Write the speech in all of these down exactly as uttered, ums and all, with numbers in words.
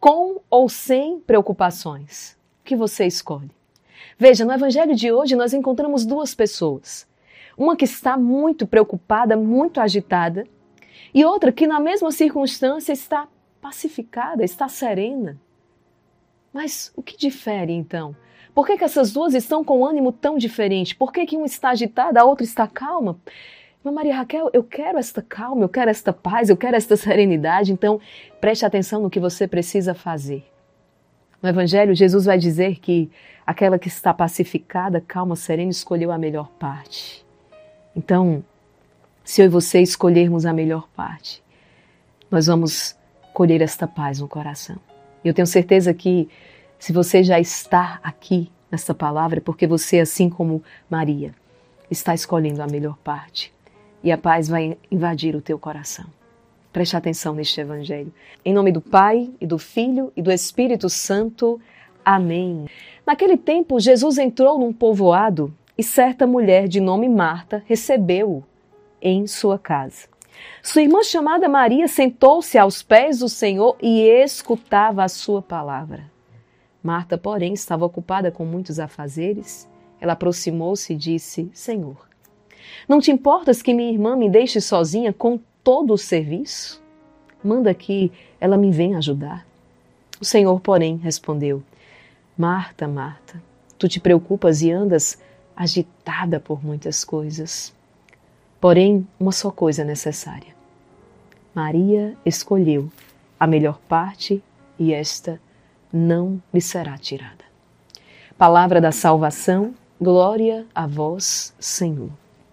com ou sem preocupações? O que você escolhe? Veja, no evangelho de hoje nós encontramos duas pessoas. Uma que está muito preocupada, muito agitada, e outra que na mesma circunstância está pacificada, está serena. Mas o que difere então? Por que que essas duas estão com um ânimo tão diferente? Por que que uma está agitada, a outra está calma? Mas Maria Raquel, eu quero esta calma, eu quero esta paz, eu quero esta serenidade, então preste atenção no que você precisa fazer. No Evangelho, Jesus vai dizer que aquela que está pacificada, calma, serena, escolheu a melhor parte. Então, se eu e você escolhermos a melhor parte, nós vamos colher esta paz no coração. E eu tenho certeza que se você já está aqui nesta palavra, é porque você, assim como Maria, está escolhendo a melhor parte. E a paz vai invadir o teu coração. Preste atenção neste Evangelho. Em nome do Pai, e do Filho, e do Espírito Santo. Amém. Naquele tempo, Jesus entrou num povoado e certa mulher de nome Marta recebeu-o em sua casa. Sua irmã chamada Maria sentou-se aos pés do Senhor e escutava a sua palavra. Marta, porém, estava ocupada com muitos afazeres. Ela aproximou-se e disse: Senhor, não te importas que minha irmã me deixe sozinha com todo o serviço? Manda que ela me venha ajudar. O Senhor, porém, respondeu: Marta, Marta, tu te preocupas e andas agitada por muitas coisas. Porém, uma só coisa é necessária. Maria escolheu a melhor parte e esta não lhe será tirada. Palavra da salvação, glória a vós, Senhor.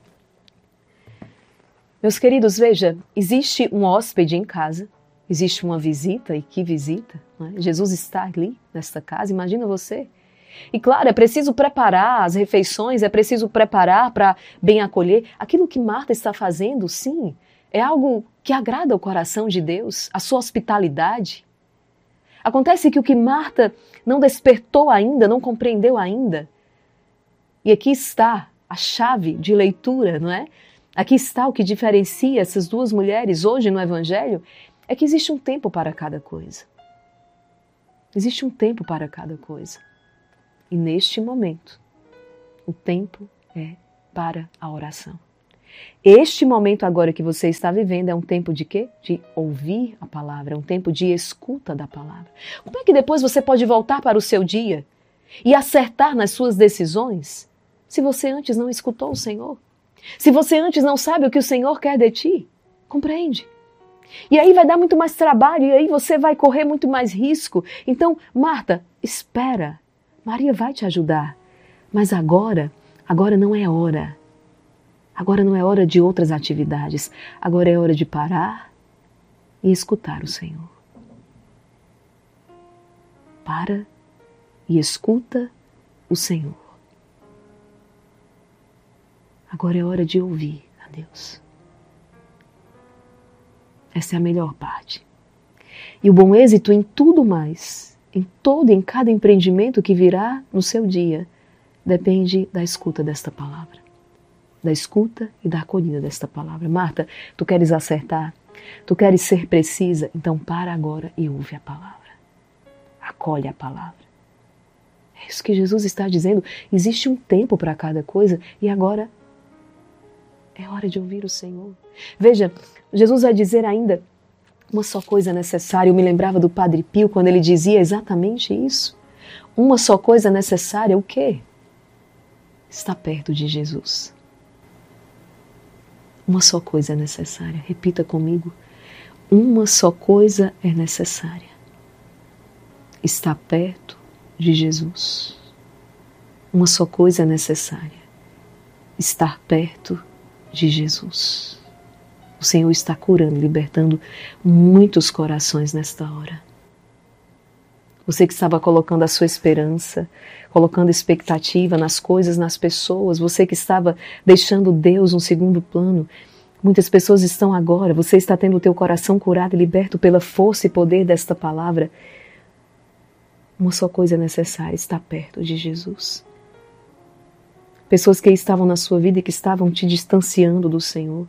Meus queridos, veja, existe um hóspede em casa, existe uma visita, e que visita, não é? Jesus está ali, nesta casa, imagina você. E claro, é preciso preparar as refeições, é preciso preparar para bem acolher. Aquilo que Marta está fazendo, sim, é algo que agrada o coração de Deus, a sua hospitalidade. Acontece que o que Marta não despertou ainda, não compreendeu ainda, e aqui está a chave de leitura, não é? Aqui está o que diferencia essas duas mulheres hoje no Evangelho, é que existe um tempo para cada coisa. Existe um tempo para cada coisa. E neste momento, o tempo é para a oração. Este momento agora que você está vivendo é um tempo de quê? De ouvir a palavra, é um tempo de escuta da palavra. Como é que depois você pode voltar para o seu dia e acertar nas suas decisões se você antes não escutou o Senhor? Se você antes não sabe o que o Senhor quer de ti, compreende? E aí vai dar muito mais trabalho, e aí você vai correr muito mais risco. Então, Marta, espera. Maria vai te ajudar. Mas agora, agora não é hora. Agora não é hora de outras atividades. Agora é hora de parar e escutar o Senhor. Para e escuta o Senhor. Agora é hora de ouvir a Deus. Essa é a melhor parte. E o bom êxito em tudo mais, em todo e em cada empreendimento que virá no seu dia, depende da escuta desta palavra. Da escuta e da acolhida desta palavra. Marta, tu queres acertar? Tu queres ser precisa? Então para agora e ouve a palavra. Acolhe a palavra. É isso que Jesus está dizendo. Existe um tempo para cada coisa e agora é hora de ouvir o Senhor. Veja, Jesus vai dizer ainda uma só coisa necessária. Eu me lembrava do Padre Pio quando ele dizia exatamente isso. Uma só coisa necessária, o quê? Está perto de Jesus. Uma só coisa é necessária. Repita comigo. Uma só coisa é necessária. Está perto de Jesus. Uma só coisa é necessária. Estar perto de Jesus. O Senhor está curando, libertando muitos corações nesta hora. Você que estava colocando a sua esperança, colocando expectativa nas coisas, nas pessoas, você que estava deixando Deus um segundo plano, muitas pessoas estão agora, você está tendo o teu coração curado e liberto pela força e poder desta palavra. Uma só coisa é necessária, estar perto de Jesus. Pessoas que estavam na sua vida e que estavam te distanciando do Senhor,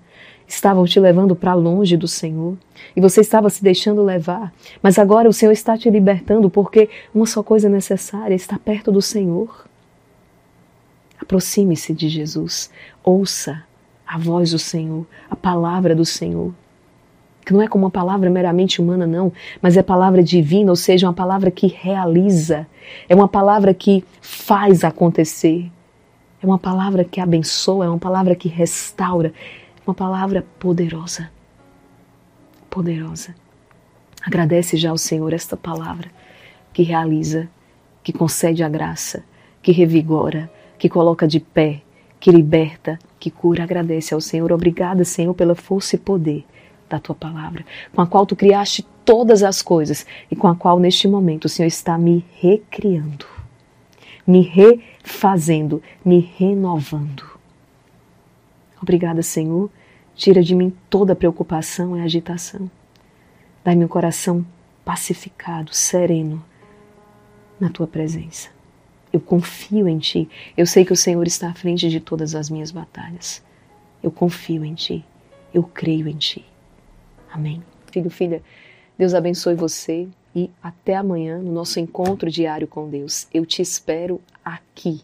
estavam te levando para longe do Senhor e você estava se deixando levar, mas agora o Senhor está te libertando porque uma só coisa é necessária, estar perto do Senhor. Aproxime-se de Jesus, ouça a voz do Senhor, a palavra do Senhor, que não é como uma palavra meramente humana não, mas é palavra divina, ou seja, uma palavra que realiza, é uma palavra que faz acontecer, é uma palavra que abençoa, é uma palavra que restaura, uma palavra poderosa, poderosa. Agradece já ao Senhor esta palavra que realiza, que concede a graça, que revigora, que coloca de pé, que liberta, que cura. Agradece ao Senhor. Obrigada, Senhor, pela força e poder da Tua palavra, com a qual Tu criaste todas as coisas e com a qual neste momento o Senhor está me recriando, me refazendo, me renovando. Obrigada, Senhor. Tira de mim toda preocupação e agitação. Dai-me um coração pacificado, sereno na Tua presença. Eu confio em Ti. Eu sei que o Senhor está à frente de todas as minhas batalhas. Eu confio em Ti. Eu creio em Ti. Amém. Filho, filha, Deus abençoe você e até amanhã no nosso encontro diário com Deus. Eu te espero aqui.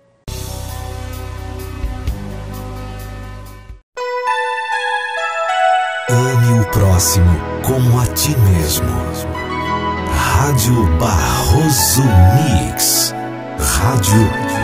Ame o próximo como a ti mesmo. Rádio Barroso Mix. Rádio